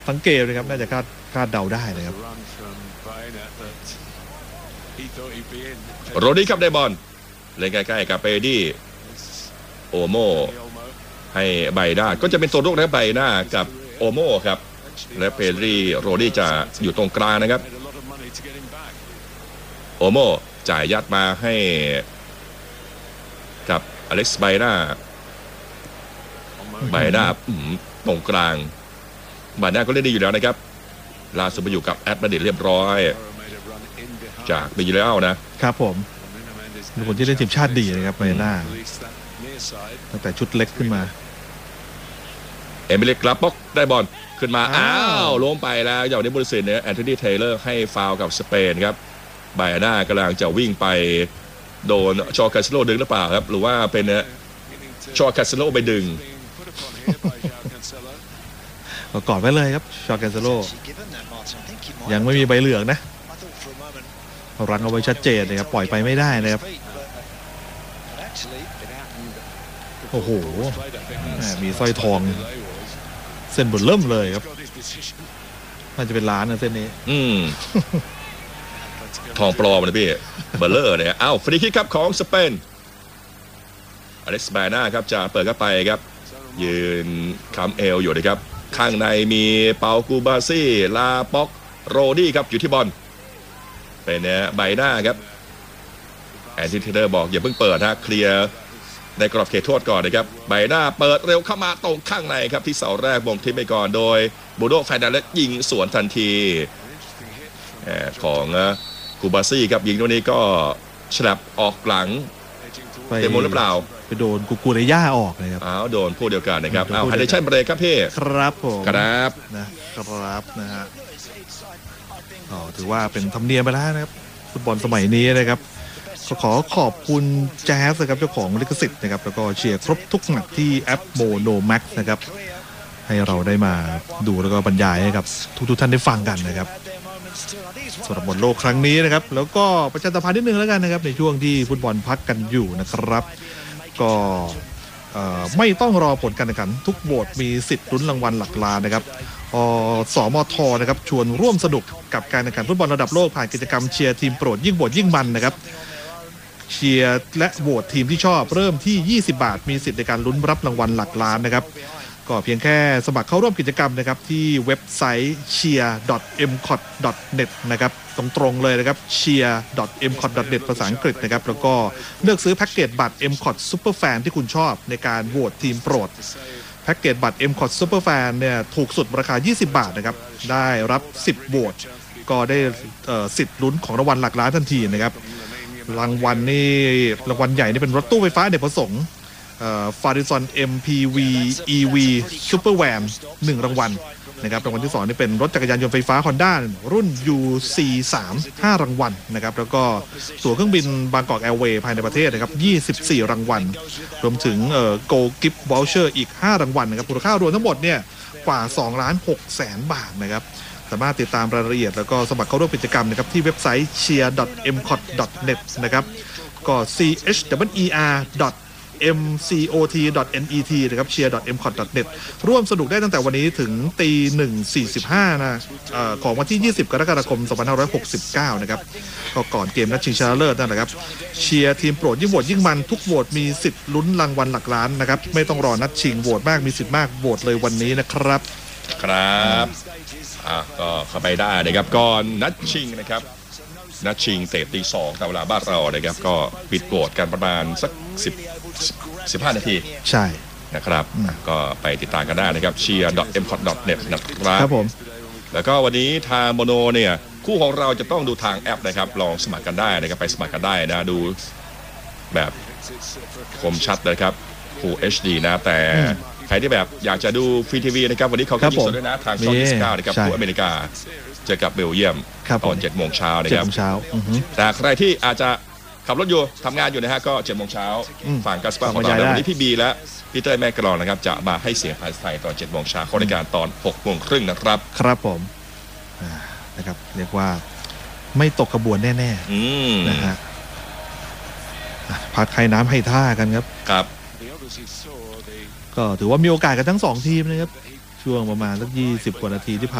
ทั้งเกมนะครับน่าจะคาดเดาได้นะครับโรดี้ครับได้บอลเล่นใกล้ๆกับเปดี้โอโมให้ไบด้าก็จะเป็นตัวลูกนะไบด้ากับโอโมครับและเปดี้โรดี้จะอยู่ตรงกลางนะครับโอโมจ่ายยัดมาให้กับอเล็กซ์ไบด้าตรงกลางไบด้าก็เล่นดีอยู่แล้วนะครับล่าสุดมาอยู่กับแอตมาดริดเรียบร้อยจากดีอยู่แล้วนะครับผมเป็นคนที่เล่นทีมชาติดีนะครับไบด้าตั้งแต่ชุดเล็กขึ้นมาเอมิเลกลับบ็อกได้บอลขึ้นมาล้มไปแล้วอย่างนี้บริษัทเนี่ยแอนโทนีเทเลอร์ให้ฟาวกับสเปนครับไบด้ากำลังจะวิ่งไปโดนชอคาสโลดึงหรือเปล่าครับหรือว่าเป็นชอคาสโลไปดึงกอดไว้เลยครับชอคาสโลยังไม่มีใบเหลืองนะรังเอาไว้ชัดเจนนะครับปล่อยไปไม่ได้นะครับโอ้โหมีสร้อยทองเส้นบุญเริ่มเลยครับน่าจะเป็นล้านนะเส้นนี้ทองปลอมนะพี่เบลเลอร์เนี่ยฟรีคิกครับของสเปนอเล็กซ์ไบด้าครับจะเปิดเข้าไปครับยืนคำเอลอยู่นะครับข้างในมีเปากูบาซี่ลาป็อกโรดี้ครับอยู่ที่บอลเป็นไบด้าครับแอนตี้เทเลอร์บอกอย่าเพิ่งเปิดเคลียร์ในกรอบเขตโทษก่อนนะครับไบด้าเปิดเร็วเข้ามาตรงข้างในครับที่เสาแรกบ่งทิ้งไปก่อนโดยบูโดแฟนดาเลสยิงสวนทันทีของกูบาซี่ครับยิงตัวนี้ก็ฉลับออกหลังเต็มหมดหรือเปล่าไปโดนกูเรย่าออกเลยครับโดนผู้เดียวกันนะครับฮันเดชันเบรกครับพี่ครับผมครับนะครับนะฮะถือว่าเป็นธรรมเนียมไปแล้วนะครับฟุตบอลสมัยนี้นะครับก็ขอบคุณแจ๊สนะครับเจ้าของลิขสิทธิ์นะครับแล้วก็เชียร์ครบทุกแมตช์ที่แอปโมโนแม็กซ์นะครับให้เราได้มาดูแล้วก็บรรยายให้กับทุกท่านได้ฟังกันนะครับสำหรับบอลโลกครั้งนี้นะครับแล้วก็ประชาสัมพันธ์นิดนึงแล้วกันนะครับในช่วงที่ฟุตบอลพักกันอยู่นะครับก็ไม่ต้องรอผลการแข่งขันทุกโหวตมีสิทธิ์ลุ้นรางวัลหลักล้านนะครับสมทนะครับชวนร่วมสนุกกับการแข่งขันฟุตบอลระดับโลกผ่านกิจกรรมเชียร์ทีมโปรดยิ่งโหวตยิ่งมันนะครับเชียร์และโหวตทีมที่ชอบเริ่มที่20 บาทมีสิทธิ์ในการลุ้นรับรางวัลหลักล้านนะครับก็เพียงแค่สมัครเข้าร่วมกิจกรรมนะครับที่เว็บไซต์ cheer.mcot.net นะครับตรงเลยนะครับ cheer.mcot.net ภาษาอังกฤษนะครับแล้วก็เลือกซื้อแพ็กเกจบัตร MCOT Superfan ที่คุณชอบในการโหวตทีมโปรดแพ็กเกจบัตร MCOT Superfan เนี่ยถูกสุดราคา20 บาทนะครับได้รับ10โหวตก็ได้สิทธิ์ลุ้นของรางวัลหลักล้านทันทีนะครับรางวัลใหญ่นี่เป็นรถตู้ไฟฟ้าอเนกประสงค์ฟาริซอน MPV EV Super Van 1 รางวัลนะครับรางวัลที่2นี่เป็นรถจักรยานยนต์ไฟฟ้า Honda รุ่น UC3 5 รางวัลนะครับแล้วก็ตั๋วเครื่องบินบางกอกแอร์เวย์ภายในประเทศนะครับ24 รางวัลรวมถึงGold Gift Voucher อีก5 รางวัลนะครับมูลค่ารวมทั้งหมดเนี่ยกว่า 2,600,000 บาทนะครับสามารถติดตามรายละเอียดแล้วก็สมัครเข้าร่วมกิจกรรมนะครับที่เว็บไซต์ cheer.mcot.net นะครับก็ cheer.mcot.net นะครับ cheer.mcot.net ร่วมสนุกได้ตั้งแต่วันนี้ถึงตี 1:45 นะของวันที่ 20 กรกฎาคม 2569 นะครับก็ก่อนเกมนัดชิงชนะเลิศนั่นแหละครับเชียร์ทีมโปรดยิ่งโหวตยิ่งมันทุกโหวตมีสิทธิ์ลุ้นรางวัลหลักล้านนะครับไม่ต้องรอนัดชิงโหวตมากมีสิทธิ์มากโหวตเลยวันนี้นะครับก็เข้าไปได้นะครับก่อนนัดชิงนะครับนัดชิงเตะตี 2ตามเวลาบ้านเรานะครับก็ปิดโหวตกันประมาณสัก15 นาทีใช่นะครับก็ไปติดตามกันได้นะครับ cheer.mcot.net นะครับผมแล้วก็วันนี้ทางโมโนเนี่ยคู่ของเราจะต้องดูทางแอปนะครับลองสมัครกันได้นะครับไปสมัครกันได้นะดูแบบคมชัดนะครับ Full HD นะแต่ใครที่แบบอยากจะดูฟรีทีวีนะครับวันนี้เขาก็ยิงสดด้วยนะทางช่อง29นะครับคู่อเมริกาเจอกับเบลเยียมตอน 7:00 นนะครับแต่ใครที่อาจจะขับรถอยู่ทำงานอยู่นะฮะก็ 7:00 นฝั่งกัสปาร์ของเราวันนี้พี่บีและพี่เต้ยแม่กรองนะครับจะมาให้เสียงภาษาไทยตอน 7:00 นเข้ารายการตอน 6:30 นนะครับครับผมนะครับเรียกว่าไม่ตกขบวนแน่ๆนะฮะพักให้น้ำให้ท่ากันครับครับก็ถือว่ามีโอกาสกันทั้ง2ทีมนะครับช่วงประมาณสัก20 กว่านาทีที่ผ่าน